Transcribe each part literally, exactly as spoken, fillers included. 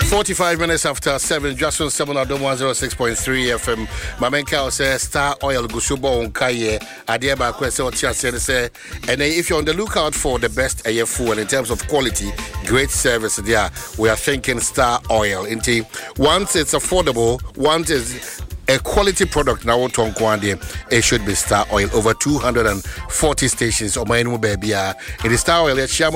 forty-five minutes after seven, just on seven at one oh six point three F M. Mamenka says Star Oil Gusubo on Kaye, Adiaba Kwese Otia say, and if you're on the lookout for the best air food in terms of quality, great service there, we are thinking Star Oil. Inti, once it's affordable, once it's a quality product now it should be Star Oil. Over two hundred forty stations on my baby. It is Star Oil.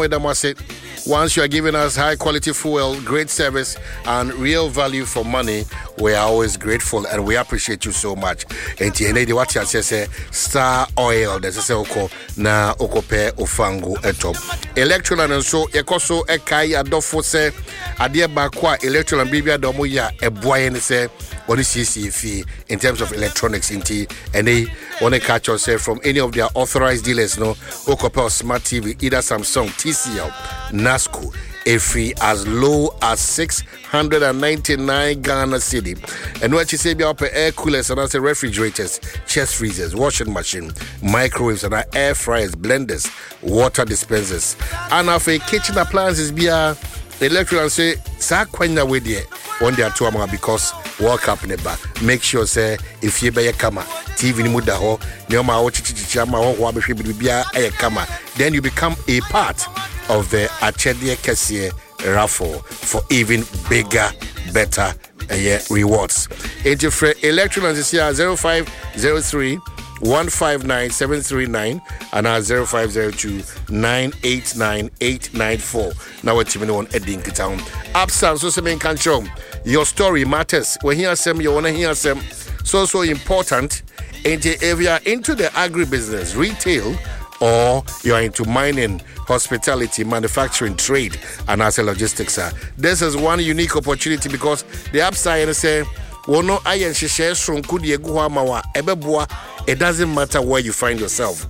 Once you are giving us high quality fuel, great service, and real value for money, we are always grateful and we appreciate you so much. And the what you say Star Oil. There's a say na okope ofango etop. Electoral and so ekoso ekai adofo se adie bakwa electoral and bibia domo ya eboye ne se oni C C fee in terms of electronics inti and they want to catch yourself from any of their authorized dealers no okope smart T V either Samsung, T C L, Nasco, a free as low as six hundred ninety-nine Ghana cedi. And what you say be up air coolers and also refrigerators, chest freezers, washing machine, microwaves and air fryers, blenders, water dispensers. And of a kitchen appliances be a electrical say sa kwanya we there one day two among because World Cup never. Make sure say if you buy a camera T V ni muda ho neoma ho chichichi ama ho ho abehwe bibia e kama, then you become a part of the Achedie Kessie raffle for even bigger, better uh, rewards. Interfere Electronics is here zero five zero three one five nine seven three nine and our zero five zero two nine eight nine eight nine four. Now we're teaming on Edding Town. Absence, so some control. Your story matters. When hear some, you wanna hear some. So so important. If you are into the agribusiness, retail, or you are into mining, hospitality, manufacturing, trade, and as a logistics, uh, this is one unique opportunity because the upside say, "Wono ayen share from kudi eguha mawa ebeboa." It doesn't matter where you find yourself.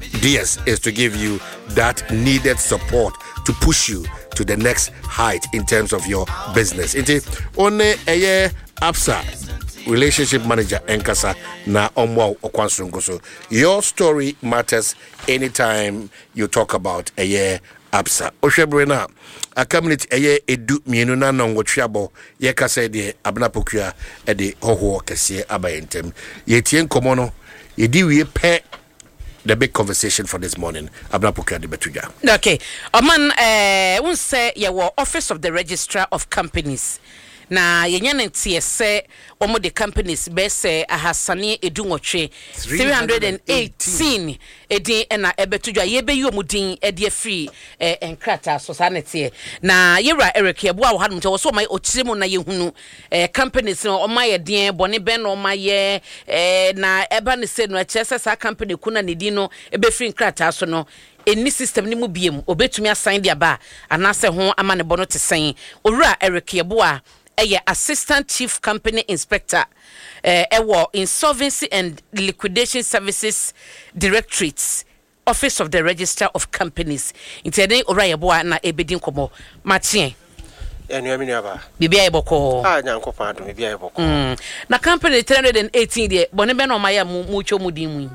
D S is to give you that needed support to push you to the next height in terms of your business. Inti one eye Absa relationship manager Enkasa na omwa okwansungo. So your story matters anytime you talk about eye Absa. Oshebrena a community eye edu mienu na nongo triabo ye kasa de abnapokua e de hoho kese abayentem. Ye tien komono ye di we pe the big conversation for this morning. Abnapoka de Betuja. Okay. Oman eh won say ye wo Office of the Registrar of Companies. Na yenye ntie se omo the companies be se ahasane edunwotwe three hundred eighteen edi na ebetudwa ye be yo mudin edi free eh enkrata society na yera Eric ye bo a wo hadum che wo so mai ochiremu na ye hunu eh companies no o maye den bone be no maye eh na eba ne se no achese sa company kuna ne di no ebe free enkrata so no any system ni mu biem obetumi assign dia ba anase ho amane bono te sen owura Eric ye bo a a Assistant Chief Company Inspector, uh, ewo Insolvency and Liquidation Services Directorates, Office of the Registrar of Companies. Intene orayeboa na ebedin komo matien. Enu amini aba. Bibia eboko. Ah nyanko pado bibia eboko. Mm. Na company three hundred eighteen de bone be no maya mu cho mudin mu.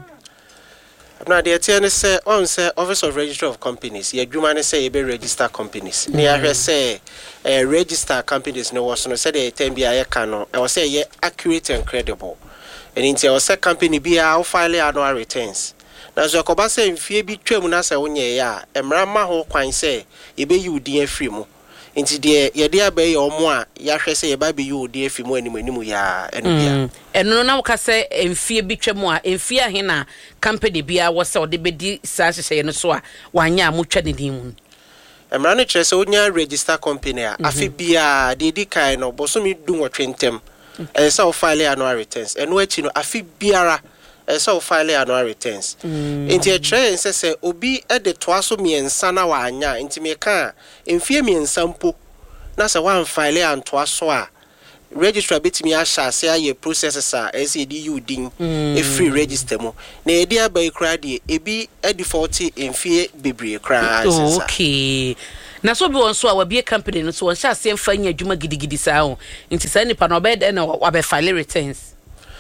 Na de tiene say on say Office of Registrar of Companies ye dwuma ne say ye be register companies ne ya hwe say eh register companies no was no say the time bia ye ka no e was say ye accurate and credible and in say say company bia o file annual returns na so ko ba say mfie bi twam na say wonye ya emra ma ho kwan say ye be yi udin afri mu inti de ye de abaye omo a ya hwe say ye ba be yi udin afri mu animu animu ya enu bia eno na wo say mfie bi twam a mfie ahena company bia wo say de bedi sa hye no so a wanya amutwa ne din mu emra no kire say onya register company a afi bia de di kai no bosomi du nwotwe ntem e say o file annual returns eno achi no afi biara e say o file annual returns inti e kire say say obi e de toaso miensa na wanya inti me ka emfie miensa mpo na say wan file antoaso a registrar betimi asha say aye processes a S A D U din e free register mo na e dia by kra de e bi e default emfie bebre kra sesa. Okay. Na so bi won so a wa bi company no so won sha se mfa nya adwuma gidigidi sa ho nti sa nipa no be de na wa be file returns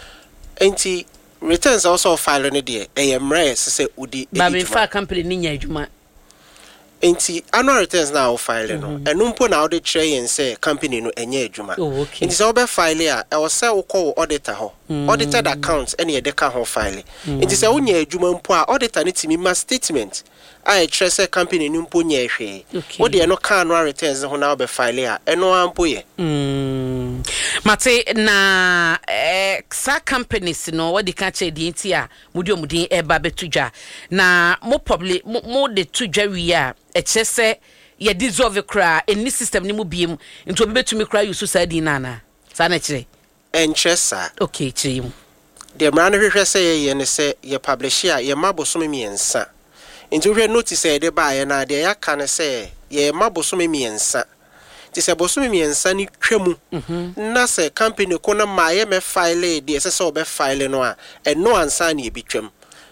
enti returns also file no de e emre se udi ba be fa company ni nya adwuma Enti annual returns na o file no. Enu mpo na audit tray yen say company no enye adwuma. Enti say obe file a e wo say wo call auditor ho. Audited accounts ene ye de ka ho file. Enti say wo nya adwuma mpo a auditor ne timi ma statement. I trust a company no mpo nya ehwe. Wo de no ka annual returns ho na obe file a eno ampo ye. Mm. Mate na eh sa companies no what the catch the ntia mudi omudi eba betudwa na mo probably mo de tudwa wi a e chese ye dissolve kra any system ni mu biem nto obi betumi kra use sadi nana sa na kire enchesa okay kire mu de mra no hwehwe se ye ne se ye publish a ye mabosome miensa nto hwehwe notice e de ba ye na de ya ka ne se ye mabosome miensa ti se bosome miensa ni twemu na se company ko na ma ye me file de se se obe file no a e no ansa na e bitwam.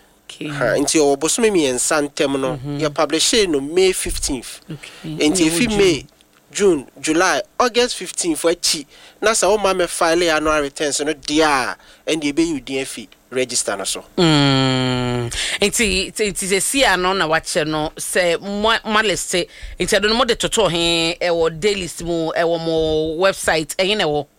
Ha nti o bosome miensa ntem no ye publish no May fifteenth. Nti efi May, June, July, August fifteenth for chi na se o ma me file annual returns no dia and ye be you D F register no so. Mm. Nti nti se si ano na wache no se malese nti ado no mo de toto he e wo daily mu e wo mo website e ne wo.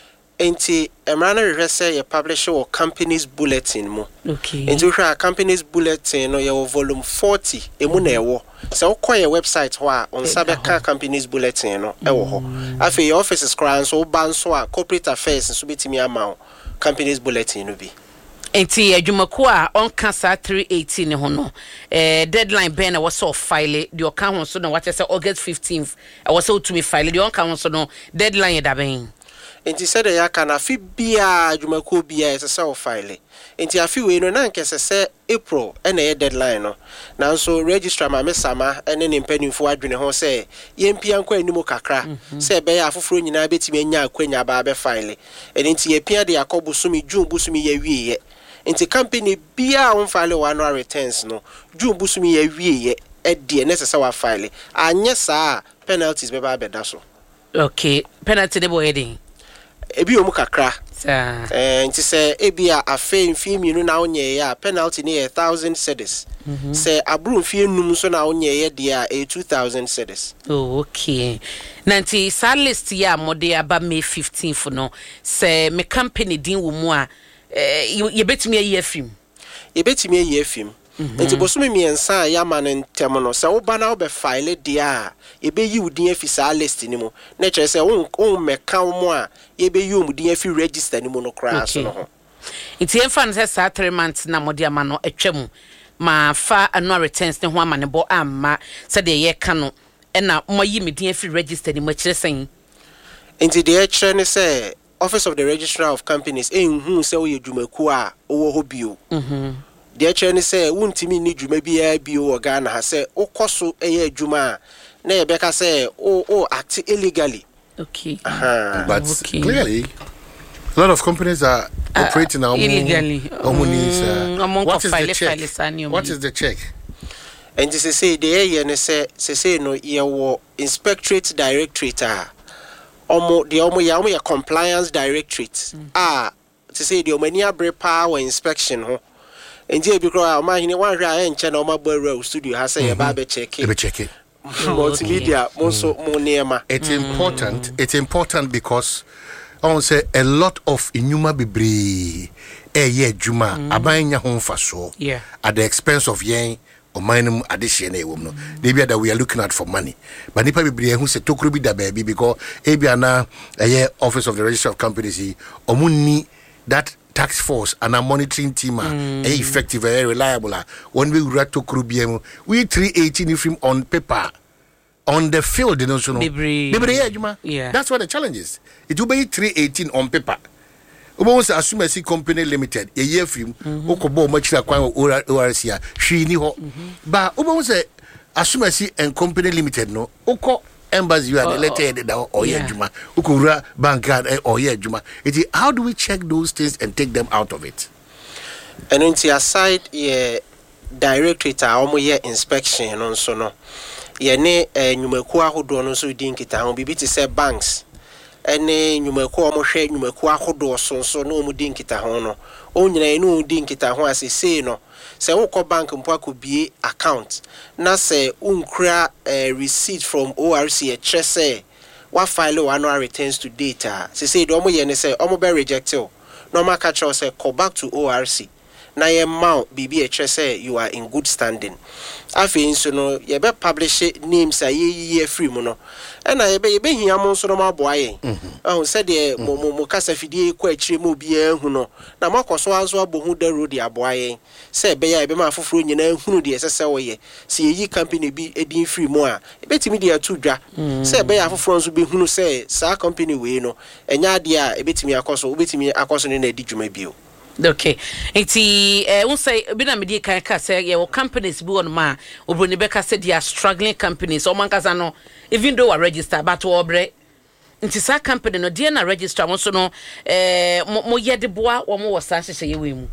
Enti emrana rehwe se ye publish wo companies bulletin mu. Okay. Enti hwa companies bulletin no ye wo volume forty emu na ewo. Se wo koye website ho a on sabe ka companies bulletin no ewo ho. Afi your offices kran so ban so a corporate affairs so betimi ama companies bulletin no bi. Enti adwumako a onka sa three eighteen ho no eh deadline ben na was off file the account ho so na what say August fifteenth I was so to me file the account ho so no deadline da ben. Enti said ya kana fi bia adwumako bia ese se o file. Enti afi we no na nkese se April ena ye deadline no. Na so registrar ma mesama ene ne mpanimfo adwene ho se yempia nkwa animu kakra se be ya afoforo nyina betimi anya akwanya ba be file. Enti ye pia de yakobusumi June busumi ye wiye. Enti company bia on file annual returns no June busumi ye wiye e de necessary wa file. Anya sa penalties be ba beda so. Okay, penalty de boy heading. Ebi omu kakra sa eh nti se ebi a afa mfie mienu na onye ya penalty ne one thousand cedis se abru mfie num so na onye ya dia a two thousand cedis. Oh, okay. Nanti sa list ya mode aba May fifteenth no se me company din wo mu a ye betimi ayi afim ye betimi ayi afim nti bosome miensa ya manentem no se wo ba na wo be file dia ye be yi udin afi sa list ni mu na kire se won won meka wo a ye be yi umudin afi register ni mu no kra so no ho. Nti enfan se sa three months na mode ama no atwam ma fa annual returns ne ho ama ne bo amma se de ye ka no e na mo yi medin afi register ni mu kire sen. Nti de kire ne se Office of the Registrar of Companies enhu se wo ye dwumaku a wo ho bio. Mhm. De kire ne se wuntimi ni dwuma bia bio wo Ghana ha se ukoso eye adwuma na ye beka se o o act illegally. Okay. Uh-huh. But okay. Clearly a lot of companies are uh, operating uh, illegally. Mm, uh, what is the check? File, what is the check? And to say the area ne say say no ye wo inspectorate directorate ah omo the omo ya omo ya compliance directorate ah to say the omani abre power inspection ho enti e bi kro a ma hine wan hwe a enche na omo gba studio ha say ye ba be check e be check it multimedia monso mo nema. It's important it's important because I want to say a lot of inuma bebre eh ye juma abanya ho mfaso yeah at the expense of yen or minimum addition e wom no they be that we are looking at for money but nipa bebre who say tokru bi da baby because e bia na eh Office of the Registrar of Companies omunni that tax force and a monitoring team mm. are effective and reliable when we write to Krubiemu we three eighteen if on paper on the field you know so no yeah that's what the challenge is. It will be three eighteen on paper. Almost assume as company limited a year film okobo machira kwan O R C a hwi ni ho ba almost assume as and company limited no oko embassy you are the letter headed or yeah juma ukura bank card or yeah juma it is how do we check those things and take them out of it? And until aside yeah directorate omo yeah inspection on so no ye ne nyumaku ahodo no so din kita ho bibi ti say banks ene nyumaku omo hwe nyumaku ahodo so so na omu di nkita ho no onyina no di nkita ho asese no se wo bank mpo akobie account na se unkra uh, receipt from O R C a chese wa file one annual returns to data se say do omo ye ne se omo be reject o no ma catch us say call back to O R C na ye ma bibi a chese you are in good standing afi nso no ye be publish names a ye ye free mu no na ye be ye be hia mo nso no ma boa ye ahun se de mo mo kasa fidie ko akire mo bia hu no na makoso anso abohu da road aboa ye se be ya be ma afoforo nyina hunu de sese wo ye se ye yi company bi edin free mu a ebetimi de atu dwa se be ya afoforo nso be hunu se sa company we no enya de a ebetimi akoso obetimi akoso ne na di dwuma bio. Okay. Iti eh uh, say bina medi kan ka say ye companies bi on ma obroni be ka say they are struggling companies o man kasa no even though are register but obre nti sa company no dia na register mo so no eh mo ye de boa wo mo wosa hye ye we mu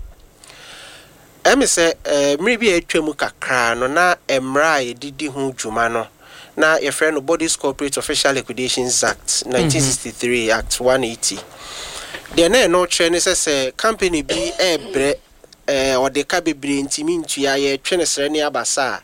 emi say eh mri bi atwam kakra no na emra ye didi hu dwuma no na ye friend no Bodies Corporate Official Liquidations Act nineteen sixty-three mm-hmm. Act one eighty. The na no trend say company bi ebre eh or the ka bebre ntimi ntua ye twene sere ne abasa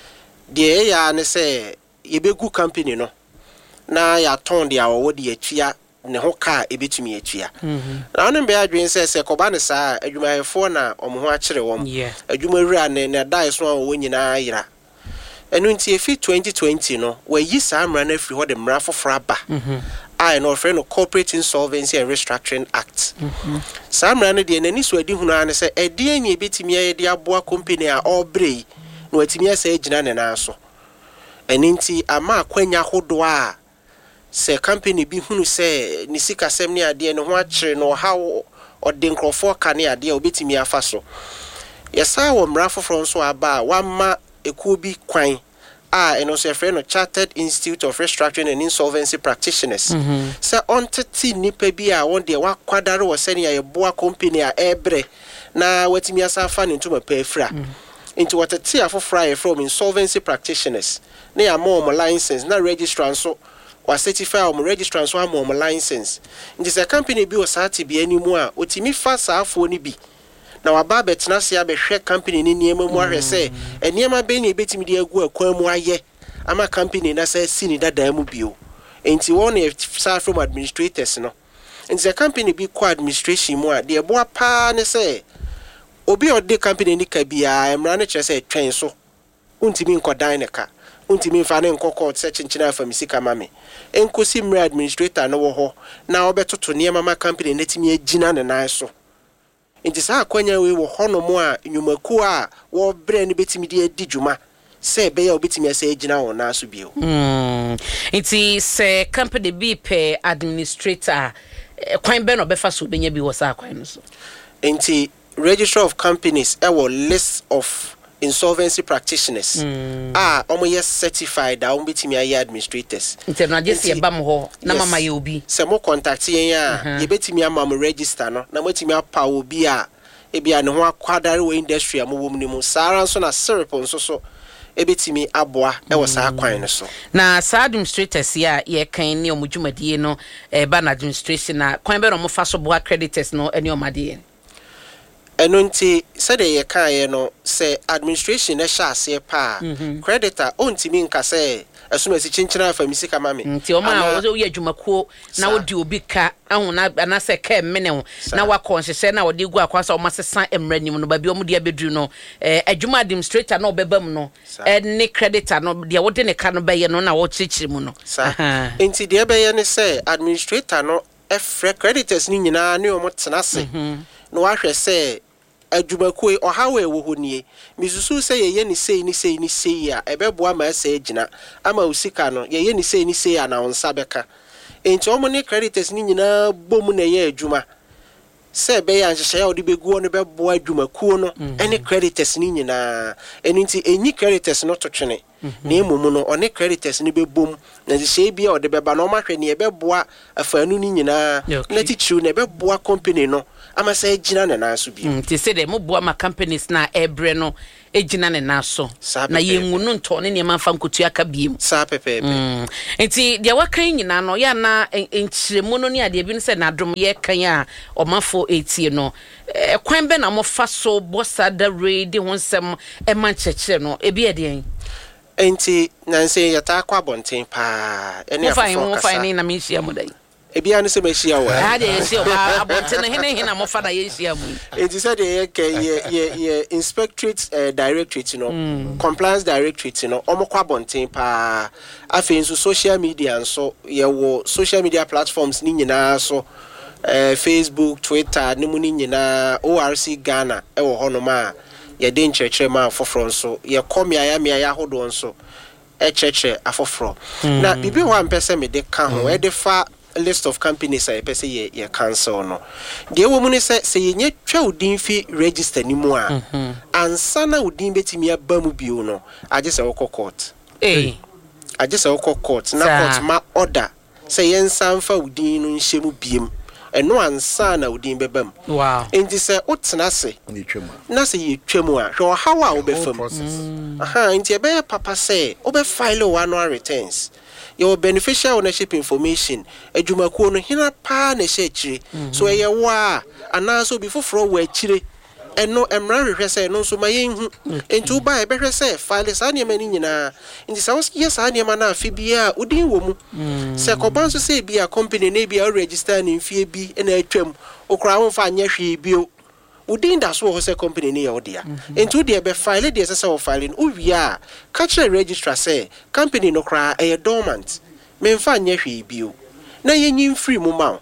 de ya ne say ye begu company no na ya ton de awo de atua ne ho ka ebetumi atua na no be adwen say say koba ne saa adwumayefo na omo ho akere wom adwuma wura ne na dai so a wo nyina yira enu nti efi twenty twenty no we yi saa mra na afiri ho de mra foforo aba I know friend of Corporate Insolvency and Restructuring Act. Some ran the nani so edi hunu an say e de anya betimi aye de aboa company a obrey no atimi asa agina ne na so. Eninti ama kwanya hodo a se company bi hunu say ni sika sem ne ade ne ho akire no ha o de nkrofo ka ne ade obetimi afa so. Yesa wo mra foforo so aba wa ma ekuo bi kwan ah and also a friend of Chartered Institute of Restructuring and Insolvency Practitioners. Mm-hmm. So on thirty nipa bi a one day wa kwadaro was sending a boa company a ebre na wetimi asa fan into my pay fra into what a tier for fry from insolvency practitioners na ya more license na registrar so or certify or registrar so more license. In this a company bi was ati bi anymore otimi fa sa afo ni bi na waba betena se abehwe company ni niema mu ahwe se eniema be ni betimi de agu akwan mu aye ama company na say sini dada mu bio enti won e start from administrators no enti the company bi co administration mu a de ebo pa ne say obi ode company ni ka bia emra ne kire say twen so untimi nkodan ne ka untimi mfa ne nkokọ se chinchina afamisika mame enkosi mra administrator no wo ho na obetoto niema ma company netimi agina ne nan so. Inti saa kwanya we wo hono mo a nyumaku a wo bre ne betimi de adi dwuma se be ya obetimi asa agina won na so bio. Mm. Inti se company bi pe administrator kwan be no be fa so benya bi wo saa kwan no so. Inti Registrar of Companies e wo list of insolvency practitioners mm. ah omo yes certified da omo betimi aye administrators inti na just ye bam ho na mama ye obi se mo contact yen a ye betimi ama mo register no na mo betimi apa obi a e bia ne ho akwadare we industry a mo wom ni mu sara so na syrup nso so e betimi aboa e wo saa kwan no so na sa administrators ya ye kan ne omudwumadie no e ba na administration na kwan be no mo fa so boa creditors no ene omade enunti said ye kan ye no say administration na sha ase pa creditor ontimi nka say asuma si chinchina afamisika mame nti o ma o ye adwumakuo na wodi obi ka ahu na na se ka mene ho na wa konhyehyɛ na wodi gu akwasa o masesa emranim no ba bi o mu de abedru no eh adwuma administrator na obebam no ene creditor no de wodi ne ka no ba ye no na wo chichiri mu no nti de be ye ne say administrator no efre creditors ni nyina ne o mo tenase no wa hwɛ sɛ adwumakuo ɔhawe wo honie misusu sɛ yeye ni sei ni sei ni sei a ɛbɛboa ma ɛsɛ agina ama usika no yeye ni sei ni sei a na onsa bɛka enti ɔmo ne creditors ni nyina bom na yɛ adwuma sɛ bɛyɛ anhyehyɛ a ɔde bɛguo no bɛboa adwumakuo no ɛne creditors ni nyina ɛno nti enyi creditors no to twene na emu no one creditors ni bebom na se bia o de beba na o ma hwe ne beboa afanu ni nyina na tichiru na beboa company no ama sa ejina na na so bi nti se de mo boa ma companies na ebre no ejina ne na so na yengu no nto ne ne ma fa nkotu aka biem sa pepepe nti de wakan nyina no ya na enchiremu no ne ade bi no se na dom ye kan a omafo etie no kwan be na mo fa so bossa da ready honsem e man chechire no e bi e de enti nanse yata kwa bonten pa ene afọ kasa mo fa ni na me hia mo dai ebia no se machia wa ha de hia ba abonte no hene hena mo fa da ye hia mu enti se de ye ye ye inspectorate uh, directorate no mm. compliance directorate no omo kwa bonten pa afi nso social media nso ye wo social media platforms ni nyina so uh, Facebook Twitter ni mu ni nyina O R C Ghana e wo hono ma ye de nchechire ma afoforo nso ye komia ya mia ya hodo nso e cheche afoforo mm. na bibi ho ampese me de ka ho mm. e de fa list of companies I pese ye ye cancel no de wo mu ne se se ye twa odin fi register ni mu a mm -hmm. ansa na odin betimi aba mu bio no age se wo court eh age se wo court na court ma order se ye nsa mfa odin no nhye mu biem eno ansa na odin bebam wow enti se otena se na se ye twam a hwe hawa obefam aha enti e be papa se obe file one annual returns your beneficial ownership information adwumakuo no hina pa na hye akire so eye wa anaso before fro wa akire eno emra hwehwe se no so mayenhu enti uba e behwe se file sa ne mani nyina enti sa wos yes sa ne ma na afi bia udin wo mu se koban so se bia company na bia register ni mfie bi na atwam okura ho fa anya hwe bio udin da so ho se company ni yodia enti udi e be file de se se wo file no uwia catch registrar say company no kra e dormant me mfa anya hwe bio na yenyin free mu ma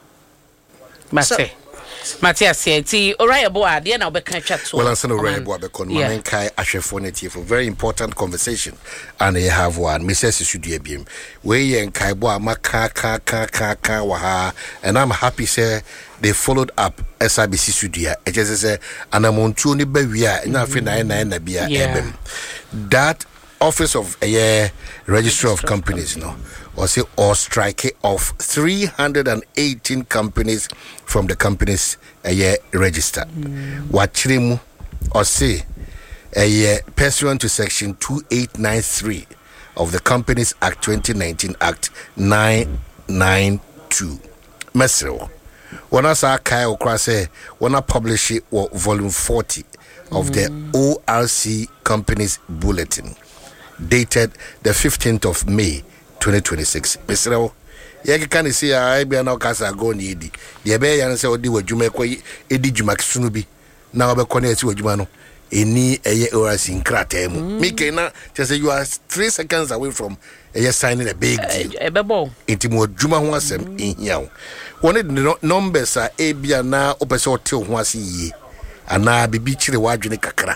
mate Matthias enti orayebo ade na obeka twa to well answer orayebo abekon mamenkai ahwefo na tie for very important conversation and you have one Missus Sudie biem we yen kai bo amaka ka ka ka ka wa ha and I'm happy say they followed up S I B C Sudia e just say anamontu ni ba wi a na afi nine nine na bia ebem that office of a uh, registrar of companies no or say or strike off three hundred eighteen companies from the companies a year register what chirimu or say a year pursuant to section two eight nine three of the Companies Act twenty nineteen Act nine ninety-two mesro wana sa kai okra say wana publish it volume forty of mm. the O R C Companies Bulletin dated the fifteenth of May twenty twenty-six. Mister Yaki can see I be an okasa go needy. The Abbey and say, Odi Wajuma, Edi Jumaxunubi. Now be connected with Jumano. Any a year or as in Kratem. Mikena just say you are three seconds away from a year signing a big deal. A bebo. Intimo Juma was in here. One of the numbers are A B and now Opeso till once a year. And now be beach the Wajuni Kakra.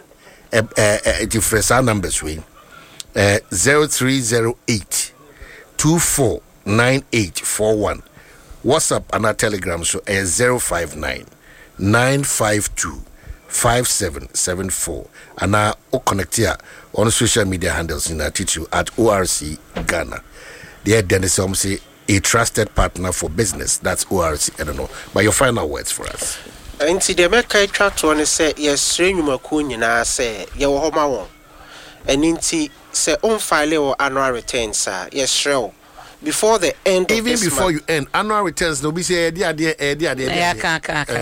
A different numbers win. Zero three zero eight two four nine eight four one. WhatsApp and our Telegram so is zero five nine nine five two five seven seven four. And now o connect here on social media handles in attitude at O R C Ghana. The Dennis say a trusted partner for business. That's O R C. I don't know. But your final words for us. Nti de meka twa to ne se yes renwumaku nyina se ye wo homa won. Eninti se on file or annual returns uh, yes sure before the end even of this before month. You end annual returns no be say dia dia dia dia ya ka ka ka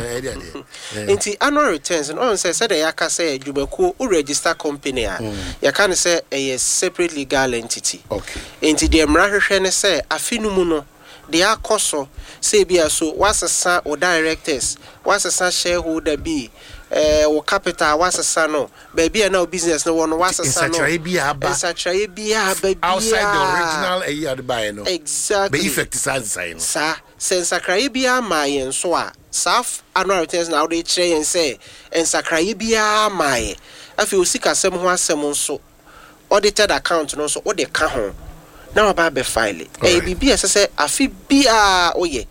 inti annual returns and on say say the yaka say adwumaku o register company a ya kan say a separate legal entity okay inti de mra hwehwe ne say afinumu no de akoso say bia so wasesa o directors wasesa shareholder be eh wo capital wasesa no baby na business no one wasesa no insatrai bia bia outside the original eh ya buy no exactly be effect size sign sa insatrai bia ma yen so a saf annual returns na we kire yen say insatrai bia ma ye afi osika sem ho asem nso audited account no so o de ka ho na oba be file eh bibia say afi bia oye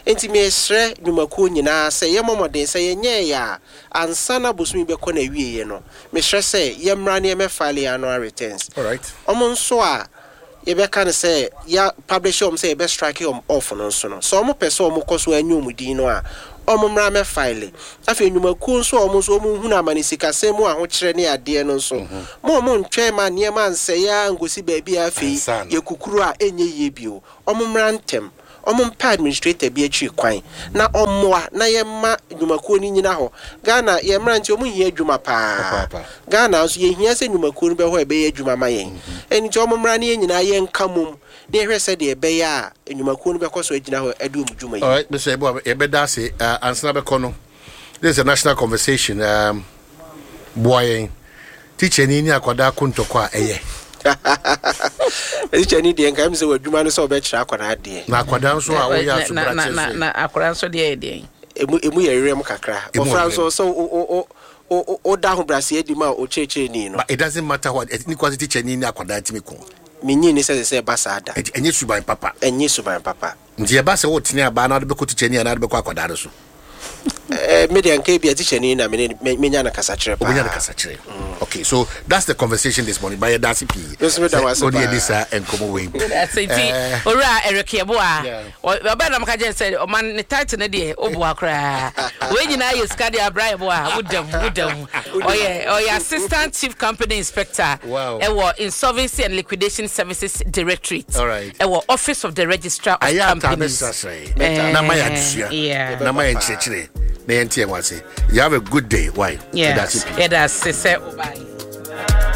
enti me sre nnwumakuo nyinaa sɛ yɛ momoden sɛ yɛnyɛ ya ansa na bosumi bɛkɔ na wie no me sre sɛ yɛmmra ne yɛmɛ file annual returns. All right. Ɔmo nso a yɛbɛka ne sɛ ya publish ɔmo sɛ yɛbɛ strike ɔmo off no nso no so ɔmo pɛ sɛ ɔmo kɔ so anyu ɔmo din no a ɔmo mmra mɛ file afei nnwumakuo nso ɔmo nso ɔmo hu na amane sikasɛm mu ahokyerɛ ne adeɛ no nso mo ɔmo ntwɛn ma nneɛma nsɛyɛ ngosi baabi afei yɛkukuru a ɛnyɛ yie bio ɔmo mmra ntɛm ɔmo mpa administrator bi atwi kwan na ɔmoa na yɛma nnwumakuo ni nyina hɔ Ghana yɛmmra nti ɔmo hia adwuma paa Ghana nso yɛhia sɛ nnwumakuo no bɛhɔ ɛbɛyɛ adwuma ma yɛn ɛnti ɔmo mmra ne nyina yɛnka mom ne hwɛ sɛ de ɛbɛyɛ a nnwumakuo no bɛkɔ so agyina hɔ ade ɔmo dwuma yi. All right, Mister Ebo, yɛbɛda ase ansana bɛkɔ no. This is a national conversation. Um, boy, teacher ni ni akwada kontoko a ɛyɛ. Teacher ni de nka me sɛ wadwuma no sɛ ɔbɛkyerɛ akwada adeɛ. Na akwada nso a wɔyɛ aso na na na akwada nso de ɛdeɛ. Emu emu yɛ rem kakra. Ɔfra nso so o o o o da ho brase adi ma o kyerɛkyerɛ ni no. But it doesn't matter what ni kwasi teacher ni ni akwada timi ko. Minyi ni sɛ sɛ ba sa da. Enye suban papa. Enye suban papa. Nti eba sɛ wo tene aba na de bɛkɔ teacher ni na de bɛkɔ akwada so. Eh, media nke bia teacher ni na me menya na kasa kyerɛ pa. Menya na kasa kyerɛ. Okay, so that's the conversation this morning by Dasi P. Yes, me da was. Odi edisa and come away. That's it. Ora Eric Yeboa. Oba na maka say o man ne title ne de oboa kra. We nyina ye ska de abra Yeboa. Wudam wudam. Oye oye assistant chief company inspector. Wow. Ewo insolvency and liquidation services directorate. All right. Ewo office of the registrar of companies. Na maya tsia. Yeah. Na maya nkyerɛkyerɛ. Na yɛntie wase. You have a good day. Why? Yeah. Yeah, that's it.